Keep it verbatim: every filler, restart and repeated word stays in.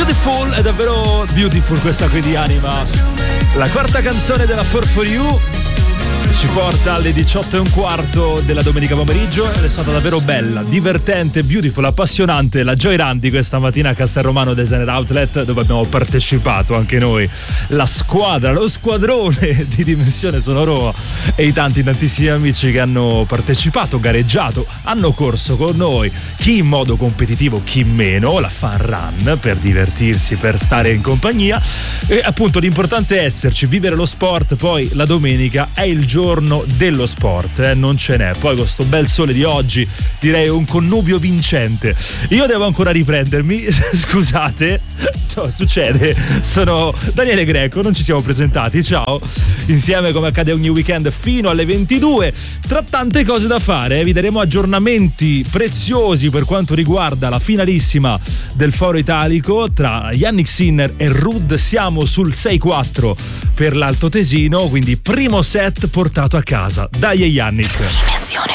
Beautiful, è davvero beautiful questa qui di Anima. La quarta canzone della four for you ci porta alle diciotto e un quarto della domenica pomeriggio ed è stata davvero bella, divertente, beautiful, appassionante la Joy Run di questa mattina a Castelromano Designer Outlet, dove abbiamo partecipato anche noi, la squadra, lo squadrone di Dimensione Sonoro e i tanti tantissimi amici che hanno partecipato, gareggiato, hanno corso con noi, chi in modo competitivo, chi meno, la fun run per divertirsi, per stare in compagnia. E appunto l'importante è esserci, vivere lo sport. Poi la domenica è il giorno dello sport, eh? Non ce n'è. Poi con sto bel sole di oggi direi un connubio vincente. Io devo ancora riprendermi, scusate, so, succede. Sono Daniele Greco, non ci siamo presentati, ciao. Insieme, come accade ogni weekend, fino alle ventidue, tra tante cose da fare, eh? Vi daremo aggiornamenti preziosi per quanto riguarda la finalissima del Foro Italico tra Yannick Sinner e Ruud. Siamo sul sei quattro per l'Alto Tesino, quindi primo set portato a casa. Dai Yannick. Dimensione